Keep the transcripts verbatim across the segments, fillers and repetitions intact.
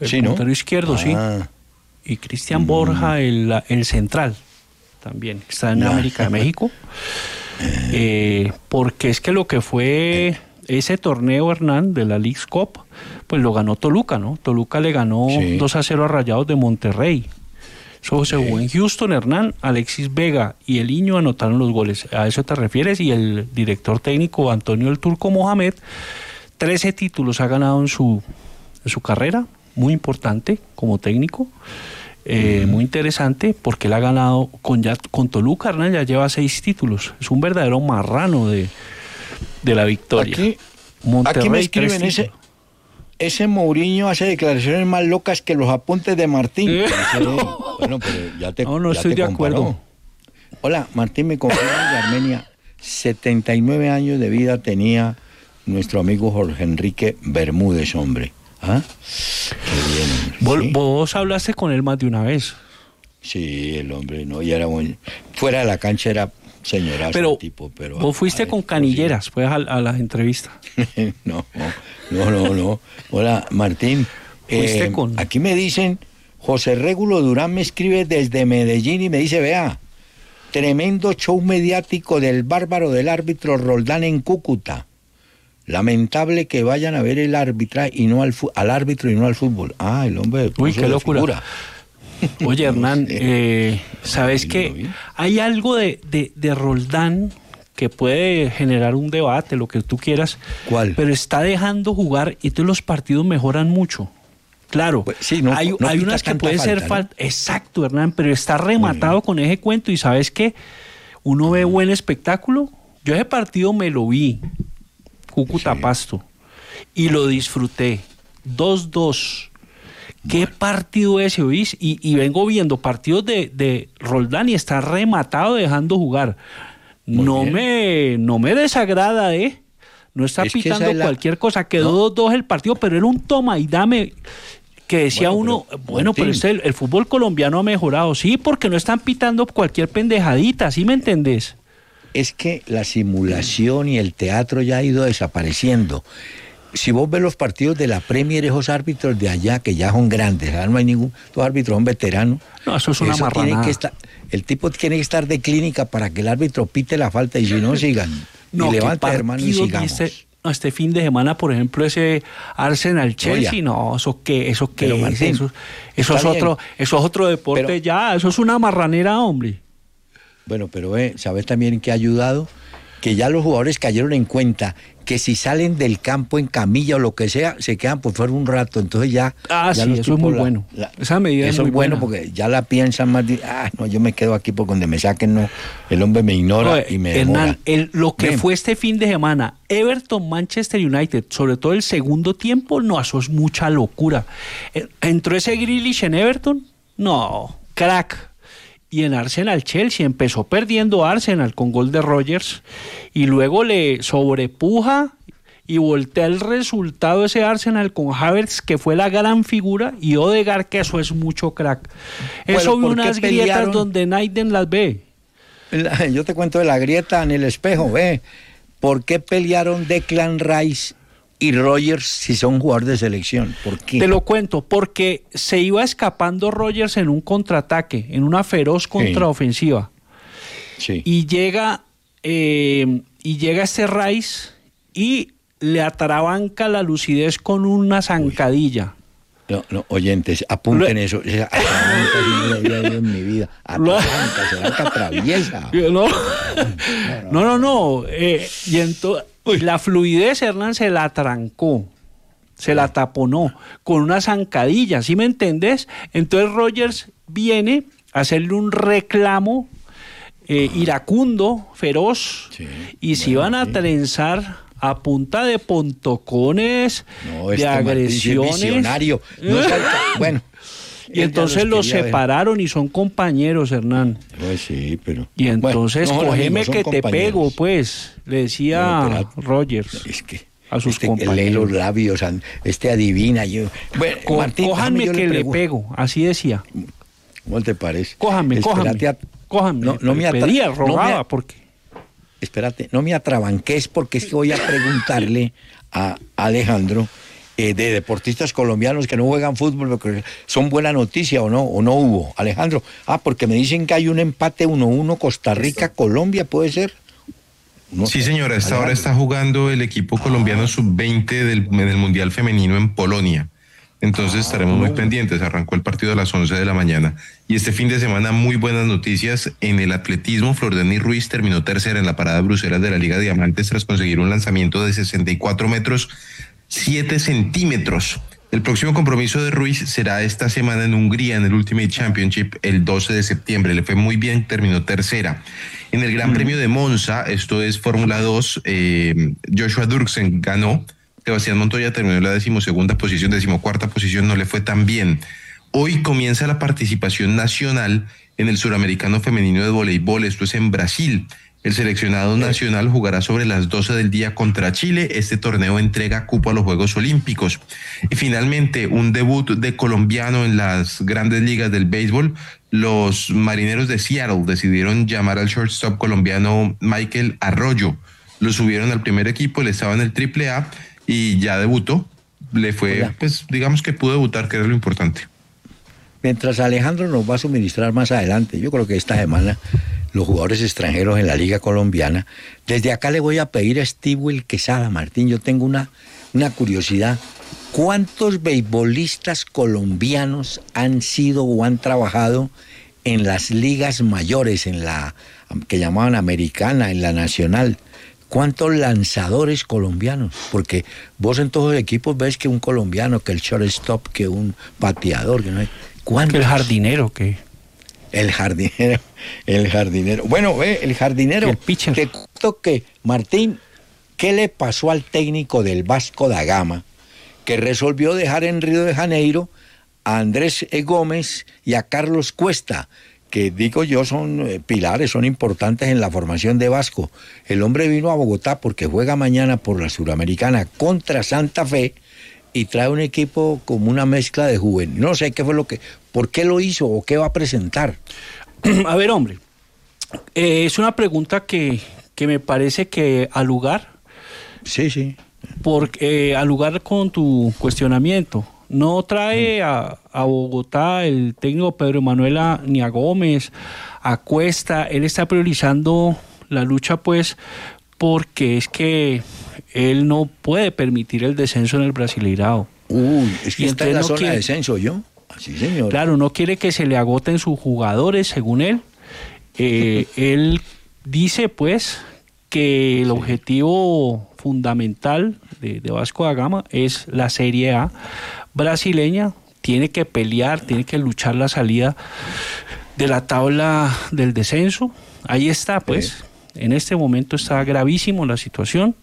el sí, puntero ¿no? izquierdo, ah. sí. Y Cristian mm. Borja, el, el central, también, está en ya. América de México. Eh, porque es que lo que fue ese torneo, Hernán, de la Leagues Cup, pues lo ganó Toluca, ¿no? Toluca le ganó sí. dos a cero a Rayados de Monterrey. Eso se jugó en Houston, Hernán. Alexis Vega y el Iño anotaron los goles. ¿A eso te refieres? Y el director técnico Antonio el Turco Mohamed, trece títulos ha ganado en su, en su carrera, muy importante como técnico, eh, mm. muy interesante, porque él ha ganado con, ya, con Toluca, Hernán, ya lleva seis títulos. Es un verdadero marrano de, de la victoria. Aquí, Monterrey, aquí me escriben ese... Ese Mourinho hace declaraciones más locas que los apuntes de Martín. ¿Eh? No. Bueno, pero ya te No, no ya estoy te de comparó. acuerdo. Hola, Martín, me confirma de Armenia. setenta y nueve años de vida tenía nuestro amigo Jorge Enrique Bermúdez, hombre. ¿Ah? Qué bien, hombre. ¿Vos, ¿Sí? vos hablaste con él más de una vez? Sí, el hombre, no, y era bueno. Fuera de la cancha era señorazo pero, el tipo, pero... Vos fuiste ver, con canilleras, pues, a, a las entrevistas. no, no, no, no. Hola, Martín. Fuiste Eh, con... Aquí me dicen, José Régulo Durán me escribe desde Medellín y me dice, vea, tremendo show mediático del bárbaro del árbitro Roldán en Cúcuta. Lamentable que vayan a ver el árbitra y no al, fu- al árbitro y no al fútbol. Ah, el hombre... Uy, qué locura. Figura. Oye, Hernán, no sé. eh, ¿sabes qué? Hay algo de, de, de Roldán que puede generar un debate, lo que tú quieras. ¿Cuál? Pero está dejando jugar y entonces los partidos mejoran mucho. Claro, pues, sí, no, hay, no hay unas que pueden ser falta. ¿No? Exacto, Hernán, pero está rematado con ese cuento y ¿sabes qué? Uno ve buen espectáculo. Yo ese partido me lo vi, Cúcuta sí. Pasto, y lo disfruté. dos dos. ¿Qué bueno. partido ese, oís? Y, y vengo viendo partidos de, de Roldán y está rematado dejando jugar. No me, no me desagrada, ¿eh? No está es pitando la... cualquier cosa. Quedó dos dos no. el partido, pero era un toma y dame que decía bueno, uno, pero, bueno, pero este, el, el fútbol colombiano ha mejorado. Sí, porque no están pitando cualquier pendejadita, ¿sí me entendés? Es que la simulación y el teatro ya ha ido desapareciendo. Si vos ves los partidos de la Premier, esos árbitros de allá, que ya son grandes, no hay ningún, los árbitros son veteranos. No, eso es una eso marranada. Que estar, el tipo tiene que estar de clínica para que el árbitro pite la falta y si no, sigan. No, y levante, hermano, y sigamos. Este, no, este fin de semana, por ejemplo, ese Arsenal-Chelsea, no, no, eso qué, eso qué, Martín, eso, eso es otro, eso es otro deporte pero, ya, eso es una marranera, hombre. Bueno, pero eh, ¿sabes también qué ha ayudado? Que ya los jugadores cayeron en cuenta que si salen del campo en camilla o lo que sea, se quedan por fuera un rato, entonces ya... Ah, ya sí, eso es muy la, bueno. La, Esa medida eso es muy es bueno buena. Porque ya la piensan más, de, ah, no, yo me quedo aquí por donde me saquen, no, el hombre me ignora no, y me Hernán, el, lo que Ven. fue este fin de semana, Everton-Manchester United, sobre todo el segundo tiempo, no, eso es mucha locura. ¿Entró ese Grealish en Everton? No, crack. Y en Arsenal-Chelsea empezó perdiendo Arsenal con gol de Rodgers y luego le sobrepuja y voltea el resultado ese Arsenal con Havertz, que fue la gran figura, y Odegaard, que eso es mucho crack. Eso vi unas grietas donde Naiden las ve. La, yo te cuento de la grieta en el espejo, ve. ¿Por qué pelearon Declan Rice y Rodgers si son jugadores de selección? ¿Por qué? Te lo cuento, porque se iba escapando Rodgers en un contraataque, en una feroz contraofensiva. Sí. Sí. Y llega eh, y llega este Rice y le atrabanca la lucidez con una zancadilla. No, no, oyentes, apunten Lo... eso. Atrabanca en mi vida. Atrabanca, será que atraviesa. No, no, no. no, no. Eh, y entonces la fluidez, Hernán, se la trancó, se la taponó con una zancadilla, ¿sí me entendés? Entonces Rodgers viene a hacerle un reclamo eh, iracundo, feroz, sí, y se bueno, iban a sí. trenzar a punta de pontocones, no, de agresiones. No es bueno. Y entonces los, los separaron ver. Y son compañeros, Hernán. Pues sí, pero... Y entonces, bueno, no, cógeme que te pego, pues, le decía no, Rodgers es que a sus este, compañeros. Lee los labios, este adivina. Yo, bueno, Co Martín, cójame que le, le pego, así decía. ¿Cómo te parece? Cójame, cójame, a... cójame. No, no me pedía, rogaba, no me... porque... Espérate, no me atrabanques porque es que voy a preguntarle a Alejandro eh, de deportistas colombianos que no juegan fútbol, porque son buena noticia o no, o no hubo, Alejandro. Ah, porque me dicen que hay un empate uno uno Costa Rica-Colombia, ¿puede ser? No sí, sé. Señora, a esta hora está jugando el equipo colombiano ah. sub veinte del, del Mundial Femenino en Polonia. Entonces ah, estaremos muy pendientes. Arrancó el partido a las once de la mañana. Y este fin de semana, muy buenas noticias. En el atletismo, Flordeni Ruiz terminó tercera en la parada de Bruselas de la Liga Diamantes tras conseguir un lanzamiento de sesenta y cuatro metros, siete centímetros. El próximo compromiso de Ruiz será esta semana en Hungría, en el Ultimate Championship, el doce de septiembre. Le fue muy bien, terminó tercera. En el Gran mm. Premio de Monza, esto es Fórmula dos, eh, Joshua Durksen ganó. Sebastián Montoya terminó en la decimosegunda posición, decimocuarta posición, no le fue tan bien. Hoy comienza la participación nacional en el Suramericano Femenino de Voleibol, esto es en Brasil. El seleccionado nacional jugará sobre las doce del día contra Chile. Este torneo entrega cupo a los Juegos Olímpicos. Y finalmente, un debut de colombiano en las grandes ligas del béisbol. Los Marineros de Seattle decidieron llamar al shortstop colombiano Michael Arroyo. Lo subieron al primer equipo, él estaba en el triple A y ya debutó. Le fue, Hola. pues digamos que pudo debutar, que era lo importante. Mientras Alejandro nos va a suministrar más adelante, yo creo que esta semana los jugadores extranjeros en la Liga Colombiana, desde acá le voy a pedir a Steve Quesada, Martín, yo tengo una, una curiosidad. ¿Cuántos beisbolistas colombianos han sido o han trabajado en las ligas mayores, en la que llamaban americana, en la nacional? ¿Cuántos lanzadores colombianos? Porque vos en todos los equipos ves que un colombiano, que el shortstop, que un bateador, que no hay. ¿Cuántos? El jardinero, ¿qué? El jardinero, el jardinero. Bueno, ve, el jardinero. El pitcher. Te cuento que, Martín, ¿qué le pasó al técnico del Vasco da Gama, que resolvió dejar en Río de Janeiro a Andrés Gómez y a Carlos Cuesta, que digo yo son eh, pilares, son importantes en la formación de Vasco? El hombre vino a Bogotá porque juega mañana por la Suramericana contra Santa Fe y trae un equipo como una mezcla de juvenil. No sé qué fue lo que, por qué lo hizo o qué va a presentar. A ver, hombre, eh, es una pregunta que, que me parece que al lugar. Sí, sí. Porque eh, al lugar con tu cuestionamiento. No trae a, a Bogotá el técnico Pedro Emanuel ni a Gómez, a Cuesta. Él está priorizando la lucha, pues, porque es que él no puede permitir el descenso en el Brasileirao. Uy, es que y está en la no zona quiere, de descenso, ¿yo? Sí, señor. Claro, no quiere que se le agoten sus jugadores, según él. Eh, él dice, pues, que el sí. objetivo fundamental de, de Vasco da Gama es la Serie A brasileña. Tiene que pelear, tiene que luchar la salida de la tabla del descenso. Ahí está, pues. Sí. En este momento está gravísimo la situación.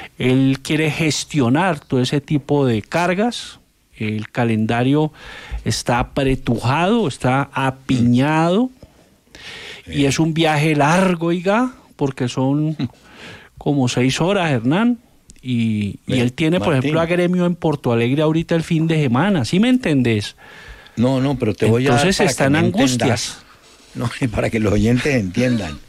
Él quiere gestionar todo ese tipo de cargas. El calendario está apretujado, está apiñado. Sí. Y es un viaje largo, oiga, porque son como seis horas, Hernán. Y, y él tiene, por Martín. ejemplo, a Gremio en Porto Alegre ahorita el fin de semana. ¿Sí me entendés? No, no, pero te voy Entonces a... Entonces están angustias. No, para que los oyentes entiendan.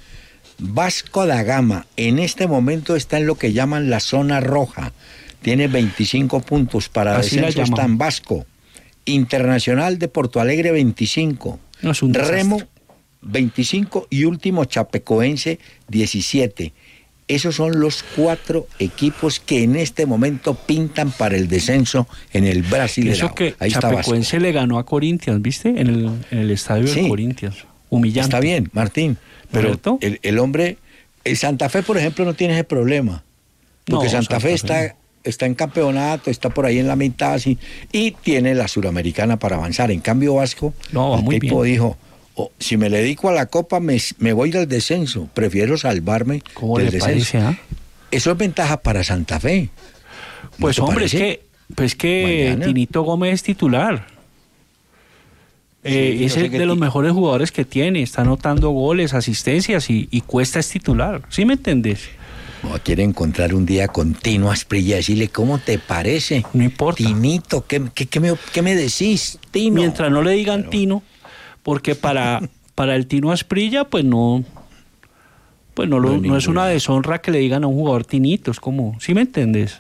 Vasco da Gama en este momento está en lo que llaman la zona roja. Tiene veinticinco puntos. Para Así descenso está en Vasco. Internacional de Porto Alegre veinticinco. No, es un Remo desastre. veinticinco y último Chapecoense diecisiete. Esos son los cuatro equipos que en este momento pintan para el descenso en el Brasileirao. Eso que Ahí Chapecoense le ganó a Corinthians, ¿viste? En el, en el estadio sí. de Corinthians. Humillante. Está bien, Martín. Pero el, el hombre, el Santa Fe, por ejemplo, no tiene ese problema. Porque no, Santa, Santa Fe, Fe está, está en campeonato, está por ahí en la mitad, así, y tiene la Suramericana para avanzar. En cambio, Vasco, no, el muy tipo bien. dijo, oh, si me le dedico a la Copa, me, me voy del descenso. Prefiero salvarme ¿Cómo del le descenso. Parece, ¿eh? Eso es ventaja para Santa Fe. Pues ¿No hombre, parece? es que, pues que Tinito Gómez es titular. Eh, sí, es el de los mejores jugadores que tiene, está anotando goles, asistencias y, y Cuesta es titular, ¿sí me entendés? No, quiere encontrar un día con Tino Asprilla, decirle, ¿cómo te parece? No importa. Tinito, ¿qué, qué, qué, me, qué me decís, Tino? Mientras no le digan Pero... Tino, porque para, para el Tino Asprilla, pues no, pues no, lo, no, no es una deshonra que le digan a un jugador Tinito, es como, ¿sí me entendés? A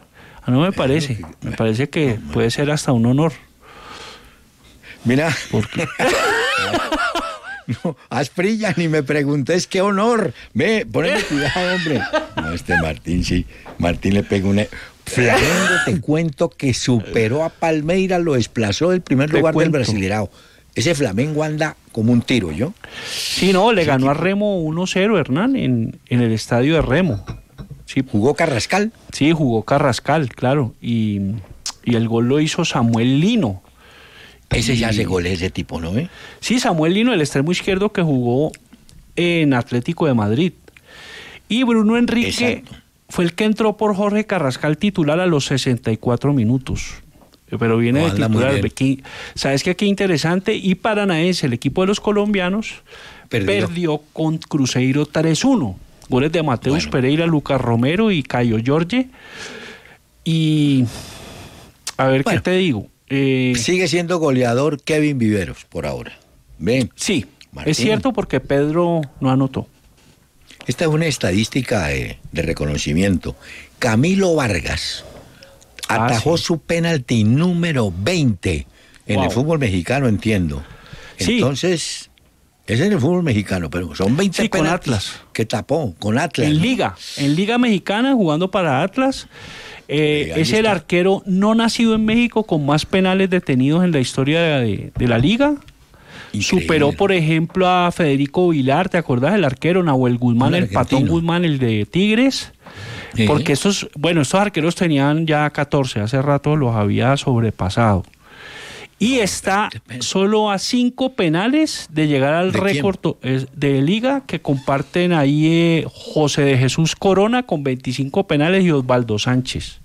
No me parece, me parece que puede ser hasta un honor. Mira, ¿Por qué? no, Asprilla, ni me preguntes qué honor. Ve, poneme cuidado, hombre. No, este Martín, sí. Martín le pega una... Flamengo, te cuento que superó a Palmeiras, lo desplazó del primer Te lugar cuento. del Brasileirao. Ese Flamengo anda como un tiro, ¿yo? Sí, no, le ganó a Remo uno cero, Hernán, en, en el estadio de Remo. Sí, Jugó Carrascal. sí, jugó Carrascal, claro. Y, y el gol lo hizo Samuel Lino. Ese ya Y- hace goles ese tipo, ¿no? ¿Eh? Sí, Samuel Lino, el extremo izquierdo que jugó en Atlético de Madrid. Y Bruno Enrique Exacto. fue el que entró por Jorge Carrascal titular a los sesenta y cuatro minutos. Pero viene No, de anda muy titular. bien. Aquí- ¿Sabes qué? Qué interesante. Y Paranaense, el equipo de los colombianos, Perdió. perdió, con Cruzeiro tres uno. Goles de Mateus Bueno. Pereira, Lucas Romero y Cayo Jorge. Y a ver Bueno. qué te digo. Eh, Sigue siendo goleador Kevin Viveros por ahora. Ven, sí, Martín. es cierto porque Pedro no anotó. esta es una estadística de, de reconocimiento. Camilo Vargas Ah, atajó sí. su penalti número veinte en Wow. el fútbol mexicano, entiendo. Sí. Entonces, es en el fútbol mexicano, pero son veinte Sí, con penaltis Atlas. que tapó, con Atlas. En ¿no? Liga, en Liga Mexicana, jugando para Atlas. Eh, Eh, ahí es el está. arquero no nacido en México con más penales detenidos en la historia de, de la Liga. Increíble. Superó, por ejemplo, a Federico Vilar, ¿te acordás? El arquero Nahuel Guzmán, Un el argentino. Patón Guzmán, el de Tigres. Sí. Porque estos, bueno, estos arqueros tenían ya catorce, hace rato los había sobrepasado. Y está solo a cinco penales de llegar al ¿De quién? récord to- es- de liga que comparten ahí eh, José de Jesús Corona con veinticinco penales y Osvaldo Sánchez.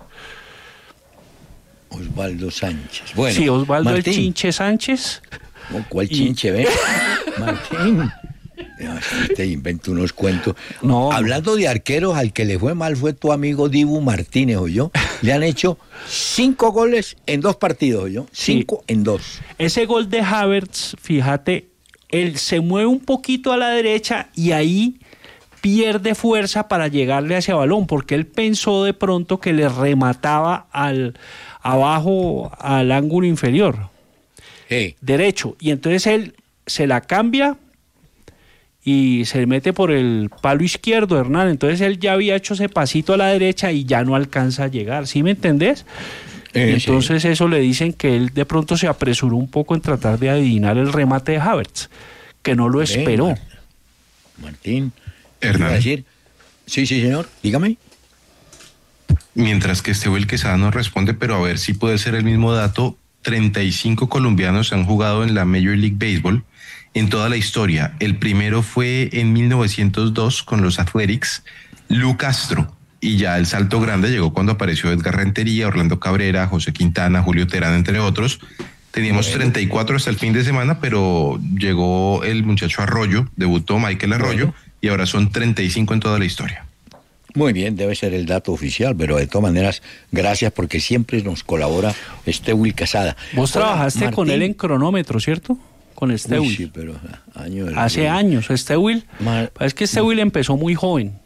Osvaldo Sánchez. Bueno, sí, Osvaldo Martín. el Chinche Sánchez. Oh, ¿cuál Y- chinche, ve? Martín. No, te invento unos cuentos. No. Hablando de arqueros, al que le fue mal fue tu amigo Dibu Martínez, ¿oyó? Le han hecho cinco goles en dos partidos, ¿oyó? Cinco en dos. Ese gol de Havertz, fíjate, él se mueve un poquito a la derecha y ahí pierde fuerza para llegarle hacia balón, porque él pensó de pronto que le remataba al abajo al ángulo inferior Eh, derecho, y entonces él se la cambia y se mete por el palo izquierdo, Hernán. Entonces él ya había hecho ese pasito a la derecha y ya no alcanza a llegar, ¿sí me entendés? Eh, Y entonces eso le dicen que él de pronto se apresuró un poco en tratar de adivinar el remate de Havertz, que no lo Ven, esperó. Mar- Martín. Hernán. iba a decir? Sí, sí, señor. Dígame. Mientras que Esteuil Quesada no responde, pero a ver si puede ser el mismo dato, treinta y cinco colombianos han jugado en la Major League Baseball en toda la historia. El primero fue en mil novecientos dos con los Athletics, Lou Castro, y ya el salto grande llegó cuando apareció Edgar Rentería, Orlando Cabrera, José Quintana, Julio Terán, entre otros. Teníamos Bueno. treinta y cuatro hasta el fin de semana, pero llegó el muchacho Arroyo, debutó Michael Arroyo, Bueno. y ahora son treinta y cinco en toda la historia. Muy bien, debe ser el dato oficial, pero de todas maneras, gracias porque siempre nos colabora Esteuil Casada. Vos Hola, trabajaste con Martín. él en cronómetro, ¿cierto? Con Uy, Esteuil. sí, pero año del- Hace años, Esteuil. Mar- Es que Esteuil empezó muy joven.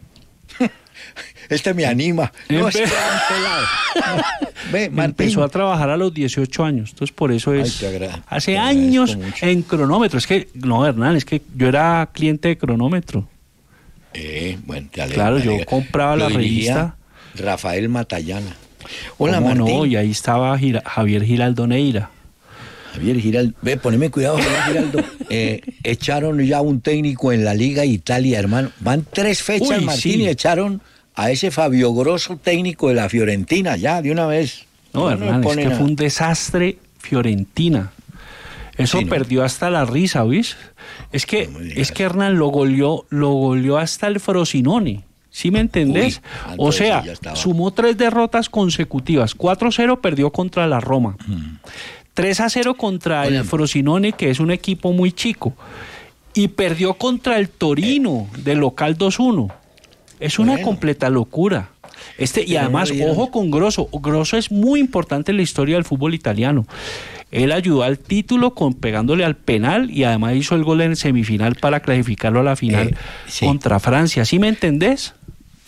Este me anima. No, Empe- es que era un pelado. Ve, Martín. Empezó a trabajar a los dieciocho años, entonces por eso Ay, es te agra- hace te agradezco años mucho. en cronómetro. Es que, no, Hernán, es que yo era cliente de cronómetro. Eh, bueno, te alegro, Claro, me yo alegra. compraba Lo la dirigía revista. Rafael Matallana. Hola, ¿Cómo Martín. no? Y ahí estaba Gira- Javier Giraldo Neira. Javier Giraldo. Ve, poneme cuidado, Javier Giraldo. Eh, echaron ya un técnico en la Liga Italia, hermano. Van tres fechas, Uy, Martín, sí. y echaron a ese Fabio Grosso técnico de la Fiorentina, ya, de una vez. No, me Hernán, es ponen que a- fue un desastre Fiorentina. Eso Sí, ¿no? perdió hasta la risa, ¿viste? Es que, No me digas. es que Hernán lo goleó, lo goleó hasta el Frosinone. ¿Sí me entendés? Uy, o entonces sea, ya estaba. sumó tres derrotas consecutivas. cuatro cero perdió contra la Roma. tres a cero contra Oigan. el Frosinone, que es un equipo muy chico. Y perdió contra el Torino, del local dos uno. Es una Bueno. completa locura. Este, y Pero no además, le dieron- ojo con Grosso. Grosso es muy importante en la historia del fútbol italiano. Él ayudó al título con, pegándole al penal y además hizo el gol en semifinal para clasificarlo a la final Eh, sí. contra Francia. ¿Sí me entendés?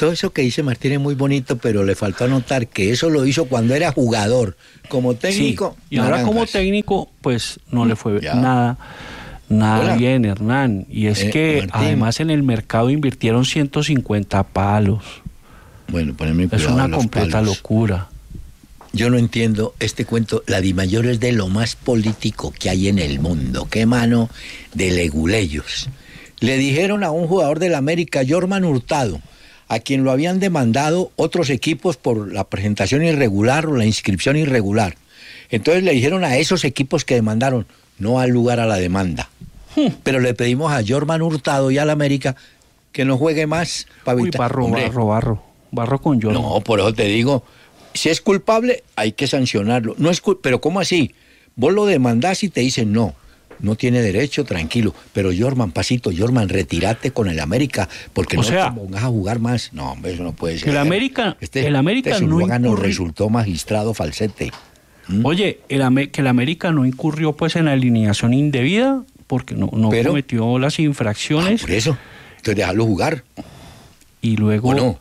todo eso que dice Martín es muy bonito, pero le faltó anotar que eso lo hizo cuando era jugador. Como técnico, sí, y ahora naranjas. como técnico, pues no le fue Ya. nada, nada Hola. bien, Hernán. Y es Eh, que Martín. además en el mercado invirtieron ciento cincuenta palos. Bueno, poneme Es cuidado una a los completa palos. locura. Yo no entiendo este cuento. La Dimayor es de lo más político que hay en el mundo. Qué mano de leguleyos. Le dijeron a un jugador del América, Jorman Hurtado, a quien lo habían demandado otros equipos por la presentación irregular o la inscripción irregular. Entonces le dijeron a esos equipos que demandaron, no al lugar a la demanda. Hmm. Pero le pedimos a Jorman Hurtado y al América que no juegue más. Uy, barro, Hombre, barro, barro. Barro con Jorman. No, por eso te digo, si es culpable, hay que sancionarlo. No es cul- pero ¿cómo así? Vos lo demandás y te dicen no. No tiene derecho, tranquilo. Pero Jorman, pasito, Jorman, retírate con el América, porque o no sea, te pongas a jugar más. No, hombre, eso no puede ser. El América, este, el América este no nos incurri... resultó magistrado falsete. ¿Mm? Oye, el, que el América no incurrió pues en la alineación indebida, porque no, no pero, cometió las infracciones. Ah, por eso, entonces déjalo jugar. Y luego, no?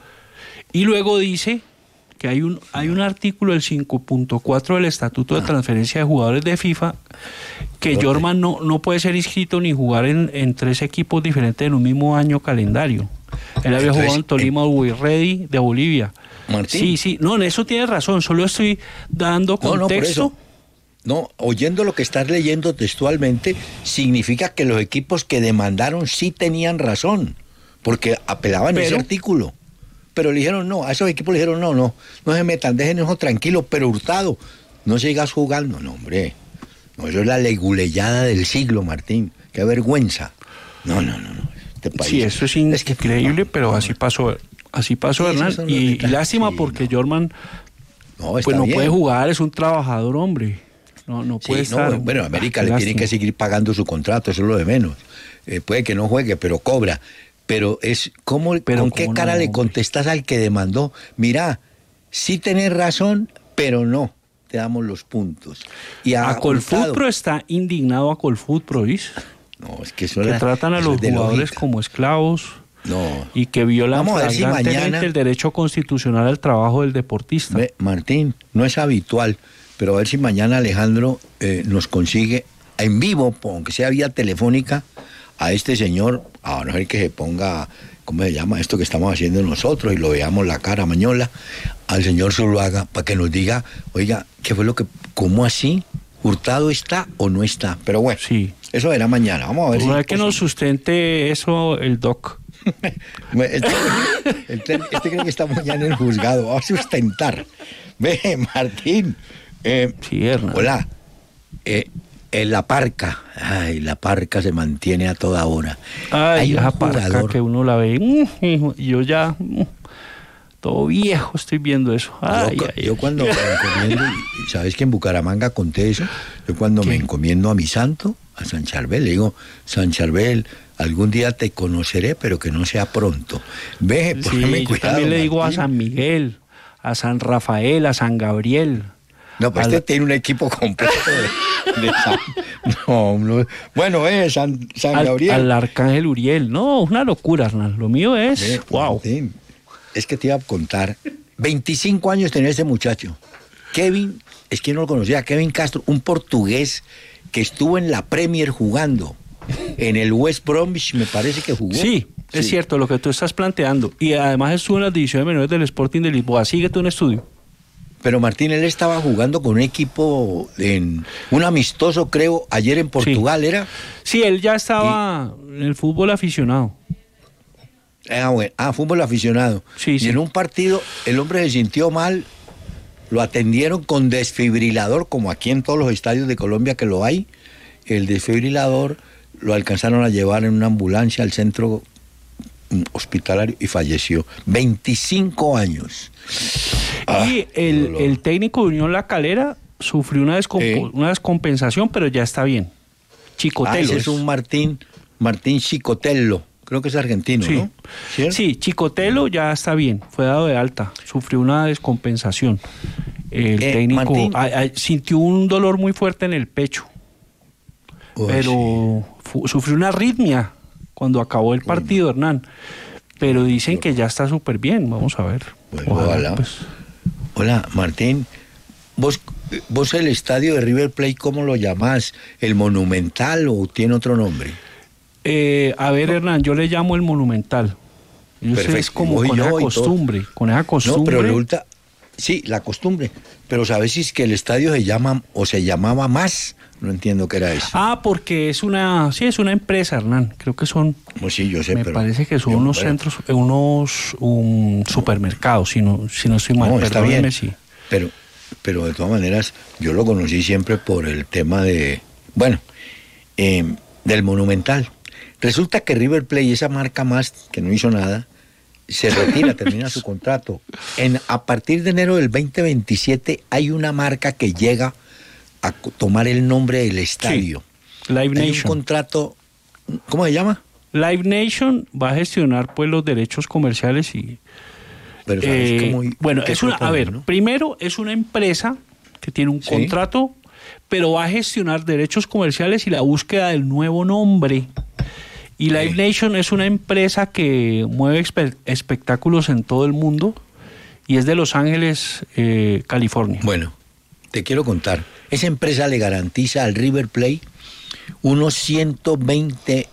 y luego dice que hay un, hay un artículo del cinco punto cuatro del Estatuto de Transferencia de Jugadores de FIFA que Jorman no, no puede ser inscrito ni jugar en, en tres equipos diferentes en un mismo año calendario. Él había Entonces, jugado en Tolima, eh, Ready de Bolivia. Martín. Sí, sí, no, en eso tienes razón, solo estoy dando contexto. No, no, no, oyendo lo que estás leyendo textualmente, significa que los equipos que demandaron sí tenían razón, porque apelaban a ese artículo. Pero le dijeron no, a esos equipos le dijeron no, no, no se metan, dejen eso tranquilo, pero Hurtado, no sigas jugando, no, hombre. No, eso es la leguleyada del siglo, Martín. Qué vergüenza. No, no, no, no. Este país, sí, eso es, in- es que, increíble, no, pero no, así pasó, así pasó, sí, Hernán. Y, y lástima sí, porque no. Jorman no, pues no bien. puede jugar, es un trabajador, hombre. No, no puede sí, estar. No, bueno, América le tiene que seguir pagando su contrato, eso es lo de menos. Eh, puede que no juegue, pero cobra. Pero es ¿cómo, pero ¿con qué cara no, le contestas al que demandó? Mira, sí tenés razón, pero no. Te damos los puntos. Y a, a Colfutro está indignado a Colfutro, ¿viste? No, es que eso que la, tratan a los jugadores lógica. como esclavos no. y que violan flagrantemente si mañana... el derecho constitucional al trabajo del deportista. Ve, Martín, no es habitual, pero a ver si mañana Alejandro eh, nos consigue en vivo, aunque sea vía telefónica, a este señor, a no ser que se ponga, ¿cómo se llama esto que estamos haciendo nosotros? Y lo veamos la cara mañola, al señor Zuluaga, para que nos diga, oiga, ¿qué fue lo que, cómo así? ¿Hurtado está o no está? Pero bueno, sí. Eso verá mañana, vamos a ver. Pues si es que nos sustente eso el doc. este, este, este cree que está mañana en el juzgado, va a sustentar. Ve, Martín. Eh, sí, Hernán. Hola. Eh, En la parca, ay, la parca se mantiene a toda hora. Ay, esa parca que uno la ve, y yo ya, todo viejo estoy viendo eso. Ay, yo, ay, yo cuando me encomiendo, sabes que en Bucaramanga conté eso, yo cuando ¿Qué? me encomiendo a mi santo, a San Charbel, le digo, San Charbel, algún día te conoceré, pero que no sea pronto. Ve, sí, ponme cuidado. Yo también le digo Martín. A San Miguel, a San Rafael, a San Gabriel. No, pues este tiene un equipo completo de, de San... No, no, bueno, eh, San, San al, Gabriel. Al Arcángel Uriel. No, una locura, Hernán. Lo mío es... Eh, wow. Martín, es que te iba a contar. veinticinco años tenía ese muchacho. Kevin, es que no lo conocía, Kevin Castro, un portugués que estuvo en la Premier jugando. En el West Bromwich me parece que jugó. Sí, sí, es cierto lo que tú estás planteando. Y además estuvo en las divisiones menores del Sporting de Lisboa. Sigue tú en estudio. Pero Martín, él estaba jugando con un equipo, en un amistoso, creo, ayer en Portugal, sí. ¿era? Sí, él ya estaba y... en el fútbol aficionado. Ah, bueno, ah, fútbol aficionado. Sí, y sí. en un partido, el hombre se sintió mal, lo atendieron con desfibrilador, como aquí en todos los estadios de Colombia que lo hay. El desfibrilador lo alcanzaron a llevar en una ambulancia al centro hospitalario y falleció. veinticinco años. Ah, y el, el técnico de Unión La Calera sufrió una, descomp ¿Eh? una descompensación, pero ya está bien. Chicotello. Ah, ese es un Martín, Martín Chicotello. Creo que es argentino, sí. ¿no? ¿Sí? Sí, Chicotello ya está bien. Fue dado de alta. Sufrió una descompensación. El eh, técnico a, a, sintió un dolor muy fuerte en el pecho. Uy, pero sí. sufrió una arritmia cuando acabó el partido, Uy. Hernán. pero dicen que ya está súper bien, vamos a ver. Bueno, ojalá. ojalá. Pues. Hola, Martín, vos, vos el estadio de River Plate, ¿cómo lo llamás? ¿El Monumental o tiene otro nombre? Eh, a ver, Hernán, yo le llamo el Monumental. Perfecto. Es como con esa costumbre, con esa costumbre. No, pero resulta, sí, la costumbre, pero ¿sabes si es que el estadio se llama o se llamaba más? No entiendo qué era eso. Ah, porque es una, sí, es una empresa, Hernán. Creo que son, pues sí, yo sé, me pero parece que son yo, unos bueno. centros, unos um, supermercados, si no, si no estoy mal. No, está bien, sí. pero, pero de todas maneras, yo lo conocí siempre por el tema de, bueno, eh, del Monumental. Resulta que River Plate, esa marca más que no hizo nada, se retira, termina su contrato. En, a partir de enero del veinte veintisiete hay una marca que llega a tomar el nombre del estadio. Sí, Live Nation. Hay un contrato, ¿cómo se llama? Live Nation va a gestionar pues los derechos comerciales y... Pero ¿sabes eh, cómo, bueno, es una, propone, a ver, ¿no? Primero es una empresa que tiene un ¿Sí? contrato, pero va a gestionar derechos comerciales y la búsqueda del nuevo nombre. Y Live Sí. Nation es una empresa que mueve espe- espectáculos en todo el mundo y es de Los Ángeles, eh, California. Bueno, te quiero contar. Esa empresa le garantiza al River Plate unos ciento veinte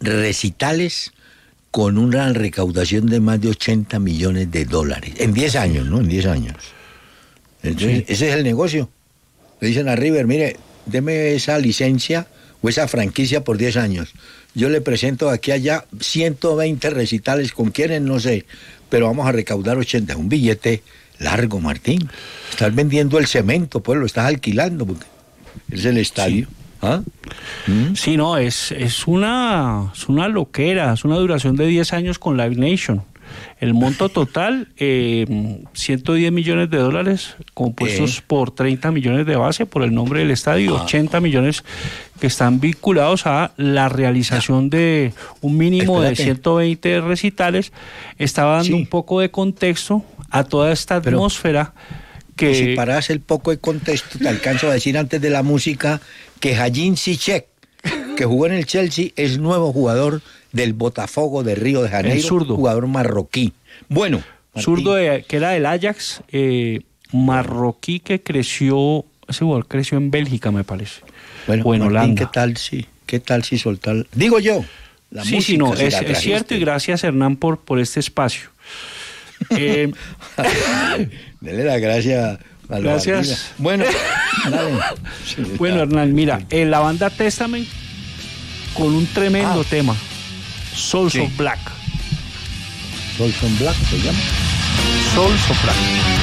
recitales con una recaudación de más de ochenta millones de dólares. En diez años, ¿no? En diez años. Entonces, Sí. ese es el negocio. Le dicen a River, mire, deme esa licencia o esa franquicia por diez años. Yo le presento aquí allá ciento veinte recitales, con quienes no sé, pero vamos a recaudar ochenta. Un billete largo, Martín. Estás vendiendo el cemento, pues lo estás alquilando, porque es el estadio. Sí. ¿Ah? ¿Mm? Sí, no, es, es, una, es una loquera, es una duración de diez años con Live Nation. El monto total, eh, ciento diez millones de dólares, compuestos Eh. por treinta millones de base por el nombre del estadio, Ah. ochenta millones que están vinculados a la realización de un mínimo Espérate. de ciento veinte recitales. Estaba dando Sí. un poco de contexto a toda esta Pero- atmósfera que... Si paras el poco de contexto, te alcanzo a decir antes de la música que Hajín Ziyech, que jugó en el Chelsea, es nuevo jugador del Botafogo de Río de Janeiro, El zurdo. jugador marroquí. Bueno, Martín, Zurdo de- que era del Ajax, eh, marroquí que creció, ese jugador creció en Bélgica, me parece. bueno, o en Martín, Holanda. ¿qué tal si, qué tal si soltar? Digo yo, la sí, música. sí, no, si es, la es trajiste. cierto, y gracias, Hernán, por, por este espacio. Eh, Dele la gracia a los Gracias. artistas. Bueno, dale. Sí, bueno, está. Hernán, mira, eh, la banda Testament con un tremendo Ah. tema, Souls Sí. of Black. Solson Black se llama. Souls of Black.